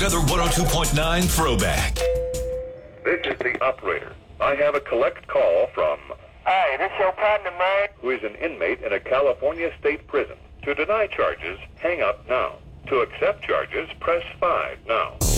Another 102.9 throwback. This is the operator. I have a collect call from... Hi, this your partner, man? ...who is an inmate in a California state prison. To deny charges, hang up now. To accept charges, press 5 now.